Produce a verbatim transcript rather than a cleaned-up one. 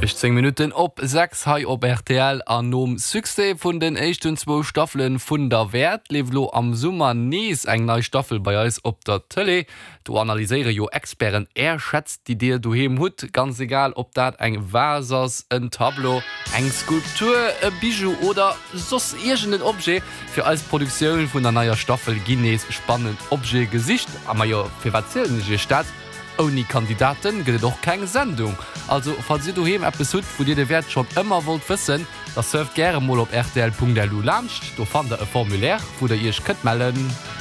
bis zehn Minuten op sechs Hai op R T L an nom Suse vun den echten zwo Staffeln vun der Wert lewlo am Summer nees eng neii Staffel bei eis op der Tëlle. Du analyseiere jo Experen erschätzt die dir du hem hut, ganz egal ob dat eng Vasers, en Tableau, eng Skulptur, e Bijou oder sos irgendein Obje für als Produktion vun der naier Staffel Guinness spannend Obje Gesicht, aber jo fir watzählnische Stadt. Ohne Kandidaten gibt doch keine Sendung. Also, falls ihr du hier Episode, wo dir der Wert schon immer wollt wissen, das surft gerne mal auf r t l punkt l u launcht. Da fand ihr ein Formular, wo ihr euch könnt melden.